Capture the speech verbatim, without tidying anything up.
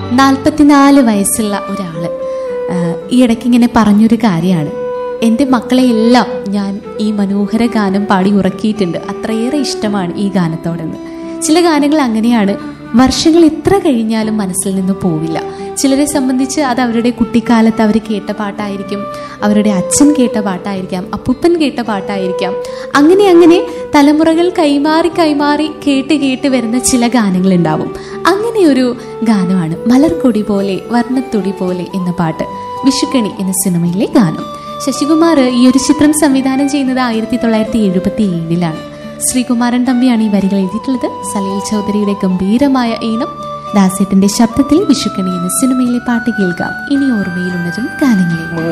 നാൽപ്പത്തിനാല് വയസ്സുള്ള ഒരാള് ഈ ഇടയ്ക്ക് ഇങ്ങനെ പറഞ്ഞൊരു കാര്യമാണ്, എൻ്റെ മക്കളെ എല്ലാം ഞാൻ ഈ മനോഹര ഗാനം പാടി ഉറക്കിയിട്ടുണ്ട്, അത്രയേറെ ഇഷ്ടമാണ് ഈ ഗാനത്തോടെന്ന്. ചില ഗാനങ്ങൾ അങ്ങനെയാണ്, വർഷങ്ങൾ എത്ര കഴിഞ്ഞാലും മനസ്സിൽ നിന്ന് പോവില്ല. ചിലരെ സംബന്ധിച്ച് അത് അവരുടെ കുട്ടിക്കാലത്ത് അവർ കേട്ട പാട്ടായിരിക്കും, അവരുടെ അച്ഛൻ കേട്ട പാട്ടായിരിക്കാം, അപ്പൂപ്പൻ കേട്ട പാട്ടായിരിക്കാം. അങ്ങനെ അങ്ങനെ തലമുറകൾ കൈമാറി കൈമാറി കേട്ട് കേട്ട് വരുന്ന ചില ഗാനങ്ങൾ ഉണ്ടാവും. അങ്ങനെ ഒരു ഗാനമാണ് മലർക്കൊടി പോലെ വർണ്ണത്തൊടി പോലെ എന്ന പാട്ട്, വിഷുക്കണി എന്ന സിനിമയിലെ ഗാനം. ശശികുമാർ ഈ ഒരു ചിത്രം സംവിധാനം ചെയ്യുന്നത് ആയിരത്തി തൊള്ളായിരത്തി എഴുപത്തി ഏഴിലാണ്. ശ്രീകുമാരൻ തമ്പിയാണ് ഈ വരികൾ എഴുതിയിട്ടുള്ളത്. സലീൽ ചൗധരിയുടെ ഗംഭീരമായ ഈണം, ദാസേട്ടന്റെ ശബ്ദത്തിൽ വിഷുക്കണി എന്ന സിനിമയിലെ പാട്ട് കേൾക്കാം. ഇനി ഓർമ്മയിൽ ഉണരും ഗാനങ്ങളിൽ.